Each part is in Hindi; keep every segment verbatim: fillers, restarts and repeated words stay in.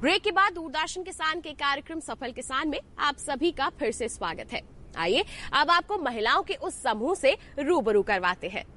ब्रेक के बाद दूरदर्शन किसान के कार्यक्रम सफल किसान में आप सभी का फिर से स्वागत है। आइए अब आपको महिलाओं के उस समूह से रूबरू करवाते हैं।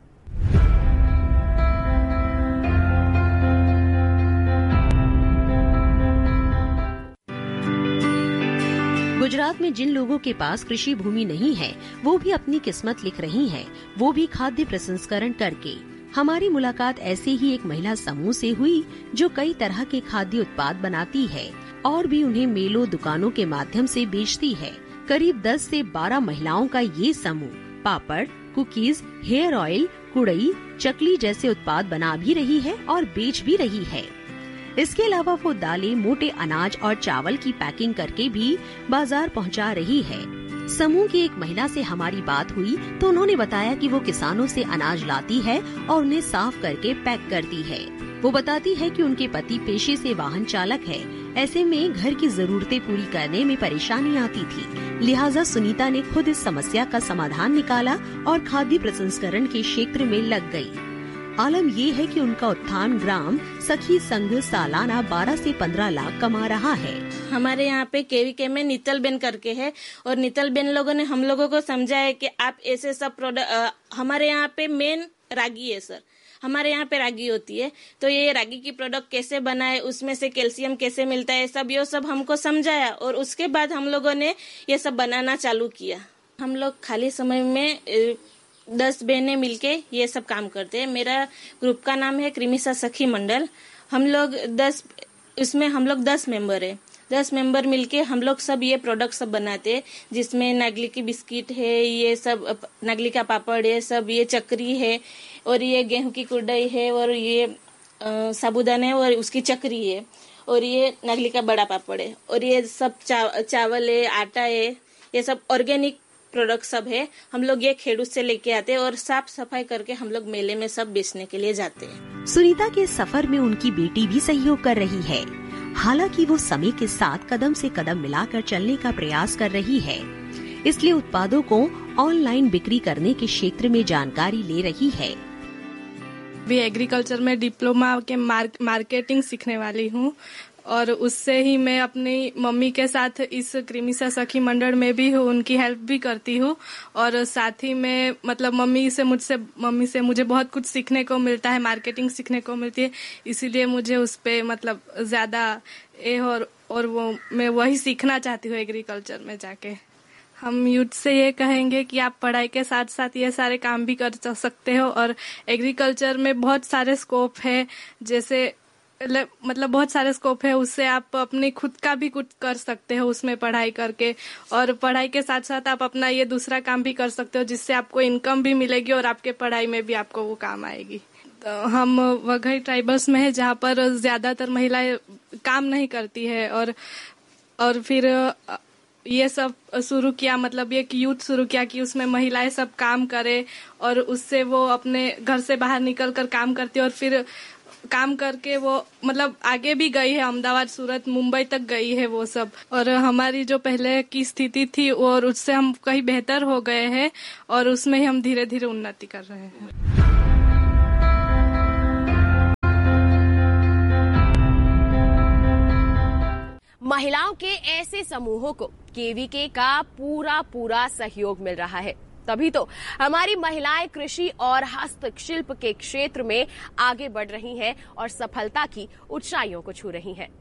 गुजरात में जिन लोगों के पास कृषि भूमि नहीं है, वो भी अपनी किस्मत लिख रही हैं, वो भी खाद्य प्रसंस्करण करके। हमारी मुलाकात ऐसे ही एक महिला समूह से हुई जो कई तरह के खाद्य उत्पाद बनाती है और भी उन्हें मेलों दुकानों के माध्यम से बेचती है। करीब दस से बारह महिलाओं का ये समूह पापड़, कुकीज, हेयर ऑयल, कुड़ई, चकली जैसे उत्पाद बना भी रही है और बेच भी रही है। इसके अलावा वो दालें, मोटे अनाज और चावल की पैकिंग करके भी बाजार पहुंचा रही है। समूह की एक महिला से हमारी बात हुई तो उन्होंने बताया कि वो किसानों से अनाज लाती है और उन्हें साफ करके पैक करती है। वो बताती है कि उनके पति पेशे से वाहन चालक है, ऐसे में घर की जरूरतें पूरी करने में परेशानी आती थी। लिहाजा सुनीता ने खुद इस समस्या का समाधान निकाला और खाद्य प्रसंस्करण के क्षेत्र में लग गई। आलम ये है कि उनका उत्थान ग्राम सखी संघ सालाना बारह से पंद्रह लाख कमा रहा है। हमारे यहाँ पे केवीके में नीतल बेन करके है और नीतल बेन लोगों ने हम लोगों को समझाया कि आप ऐसे सब प्रोडक्ट, हमारे यहाँ पे मेन रागी है सर, हमारे यहाँ पे रागी होती है, तो ये रागी की प्रोडक्ट कैसे बनाए, उसमें से कैल्शियम कैसे मिलता है, सब ये सब हमको समझाया और उसके बाद हम लोगों ने ये सब बनाना चालू किया। हम लोग खाली समय में दस बहनें मिलके ये सब काम करते हैं। मेरा ग्रुप का नाम है क्रिमिसा सखी मंडल। हम लोग दस इसमें हम लोग दस मेंबर है। दस मेंबर मिलके हम लोग सब ये प्रोडक्ट सब बनाते हैं, जिसमें नागली की बिस्किट है, ये सब नागली का पापड़ है, सब ये चक्री है और ये गेहूं की कुड़ई है और ये साबुदाना है और उसकी चक्री है और ये नागली का बड़ा पापड़ है और ये सब चा, चावल है, आटा है, ये सब ऑर्गेनिक प्रोडक्ट सब है। हम लोग ये खेड़ूत से लेके आते हैं और साफ सफाई करके हम लोग मेले में सब बेचने के लिए जाते हैं। सुनीता के सफर में उनकी बेटी भी सहयोग कर रही है। हालांकि वो समय के साथ कदम से कदम मिलाकर चलने का प्रयास कर रही है, इसलिए उत्पादों को ऑनलाइन बिक्री करने के क्षेत्र में जानकारी ले रही है। भी एग्रीकल्चर में डिप्लोमा के मार्क, मार्केटिंग सीखने वाली हूँ और उससे ही मैं अपनी मम्मी के साथ इस क्रिमिसा सखी मंडल में भी हूँ, उनकी हेल्प भी करती हूँ और साथ ही में मतलब मम्मी से मुझसे मम्मी से मुझे बहुत कुछ सीखने को मिलता है, मार्केटिंग सीखने को मिलती है, इसीलिए मुझे उस पे मतलब ज्यादा ए और और वो मैं वही सीखना चाहती हूँ एग्रीकल्चर में जाके। हम यूथ से ये कहेंगे कि आप पढ़ाई के साथ साथ ये सारे काम भी कर सकते हो और एग्रीकल्चर में बहुत सारे स्कोप है, जैसे मतलब बहुत सारे स्कोप है, उससे आप अपने खुद का भी कुछ कर सकते हो उसमें पढ़ाई करके और पढ़ाई के साथ साथ आप अपना ये दूसरा काम भी कर सकते हो, जिससे आपको इनकम भी मिलेगी और आपके पढ़ाई में भी आपको वो काम आएगी। तो हम वघई ट्राइबल्स में है जहाँ पर ज्यादातर महिलाएं काम नहीं करती है और और फिर ये सब शुरू किया, मतलब ये यूथ शुरू किया कि उसमें महिलाएं सब काम करे और उससे वो अपने घर से बाहर निकल कर काम करती है और फिर काम करके वो मतलब आगे भी गई है, अहमदाबाद, सूरत, मुंबई तक गई है वो सब। और हमारी जो पहले की स्थिति थी और उससे हम कहीं बेहतर हो गए हैं और उसमें ही हम धीरे धीरे उन्नति कर रहे हैं। महिलाओं के ऐसे समूहों को केवीके का पूरा पूरा सहयोग मिल रहा है, तभी तो हमारी महिलाएं कृषि और हस्तशिल्प के क्षेत्र में आगे बढ़ रही हैं और सफलता की ऊंचाइयों को छू रही हैं।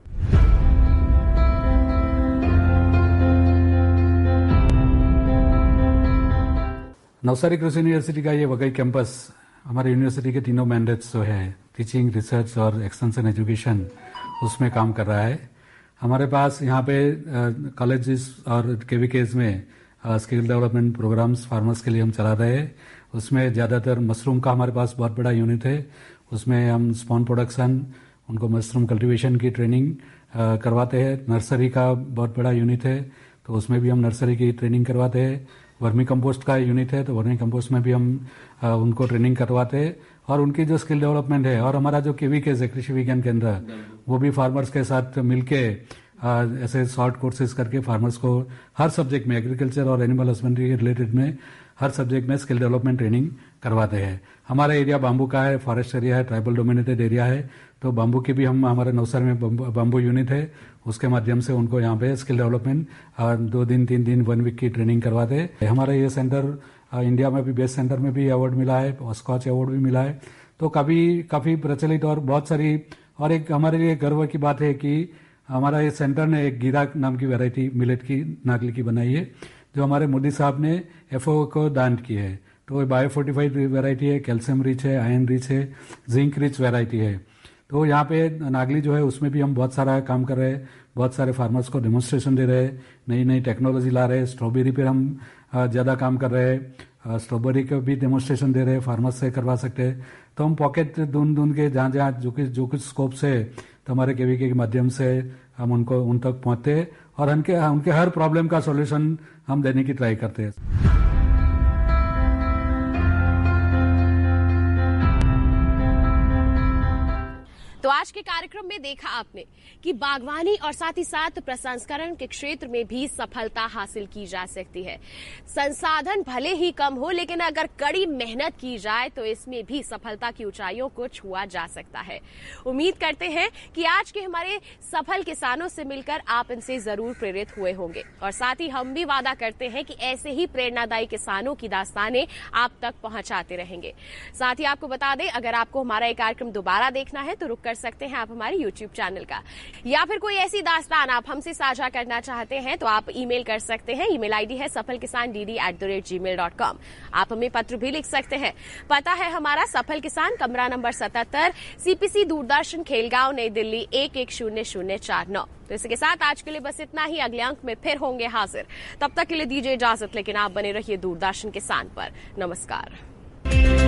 नवसारी कृषि यूनिवर्सिटी का ये वघई कैंपस हमारे यूनिवर्सिटी के तीनों मैंडेट्स जो है टीचिंग, रिसर्च और एक्सटेंशन एजुकेशन, उसमें काम कर रहा है। हमारे पास यहाँ पे कॉलेजेस और केवीकेज में स्किल डेवलपमेंट प्रोग्राम्स फार्मर्स के लिए हम चला रहे हैं। उसमें ज़्यादातर मशरूम का हमारे पास बहुत बड़ा यूनिट है, उसमें हम स्पॉन प्रोडक्शन, उनको मशरूम कल्टीवेशन की ट्रेनिंग करवाते हैं। नर्सरी का बहुत बड़ा यूनिट है, तो उसमें भी हम नर्सरी की ट्रेनिंग करवाते हैं। वर्मी कंपोस्ट का यूनिट है, तो वर्मी कंपोस्ट में भी हम उनको ट्रेनिंग करवाते हैं और उनकी जो स्किल डेवलपमेंट है। और हमारा जो केवीकेज है, कृषि विज्ञान केंद्र, वो भी फार्मर्स के साथ मिलके ऐसे शॉर्ट कोर्सेज करके फार्मर्स को हर सब्जेक्ट में, एग्रीकल्चर और एनिमल हस्बेंड्री के रिलेटेड में हर सब्जेक्ट में स्किल डेवलपमेंट ट्रेनिंग करवाते हैं। हमारा एरिया बाम्बू का है, फॉरेस्ट एरिया है, ट्राइबल डोमिनेटेड एरिया है, तो बाम्बू की भी हम हमारे नवसारी में बाम्बू यूनिट है, उसके माध्यम से उनको यहाँ पे स्किल डेवलपमेंट दो दिन तीन दिन वन वीक की ट्रेनिंग करवाते हैं। हमारा ये सेंटर इंडिया में भी बेस्ट सेंटर में भी अवार्ड मिला है, स्कॉच अवार्ड भी मिला है, तो काफी काफी प्रचलित और बहुत सारी। और एक हमारे लिए गर्व की बात है कि हमारा ये सेंटर ने एक गीरा नाम की वैरायटी मिलेट की नागली की बनाई है, जो हमारे मोदी साहब ने एफओ को दान की है। तो बायो फोर्टिफाइड वैरायटी है, कैल्शियम रिच है, आयरन रिच है, जिंक रिच वैरायटी है। तो यहाँ पे नागली जो है उसमें भी हम बहुत सारा काम कर रहे हैं, बहुत सारे फार्मर्स को डेमोन्स्ट्रेशन दे रहे हैं, नई नई टेक्नोलॉजी ला रहे हैं। स्ट्रॉबेरी पे हम ज़्यादा काम कर रहे हैं, स्ट्रॉबेरी का भी डेमोन्स्ट्रेशन दे रहे हैं, फार्मर्स से करवा सकते हैं। तो हम पॉकेट ढूंढ ढूंढ के जहाँ जहाँ जो कुछ जो कुछ स्कोप्स है, तो हमारे केवीके के माध्यम से हम उनको उन तक पहुँचते हैं और उनके उनके हर प्रॉब्लम का सॉल्यूशन हम देने की ट्राई करते हैं। तो आज के कार्यक्रम में देखा आपने कि बागवानी और साथ ही साथ प्रसंस्करण के क्षेत्र में भी सफलता हासिल की जा सकती है। संसाधन भले ही कम हो, लेकिन अगर कड़ी मेहनत की जाए तो इसमें भी सफलता की ऊंचाइयों को छुआ जा सकता है। उम्मीद करते हैं कि आज के हमारे सफल किसानों से मिलकर आप इनसे जरूर प्रेरित हुए होंगे और साथ ही हम भी वादा करते हैं कि ऐसे ही प्रेरणादायी किसानों की दास्तानें आप तक पहुंचाते रहेंगे। साथ ही आपको बता दें, अगर आपको हमारा ये कार्यक्रम दोबारा देखना है तो रुक कर सकते हैं आप हमारे यूट्यूब चैनल का, या फिर कोई ऐसी दास्तान आप हमसे साझा करना चाहते हैं तो आप ईमेल कर सकते हैं। ईमेल आईडी है सफल किसान D D at the rate ji mail dot com. आप हमें पत्र भी लिख सकते हैं। पता है हमारा सफल किसान, कमरा नंबर सतहत्तर, सीपीसी दूरदर्शन, खेलगांव, नई दिल्ली एक एक शून्य शून्य चार नौ। तो इसके साथ आज के लिए बस इतना ही। अगले अंक में फिर होंगे हाजिर, तब तक के लिए दीजिए इजाजत, लेकिन आप बने रहिए दूरदर्शन किसान पर। नमस्कार।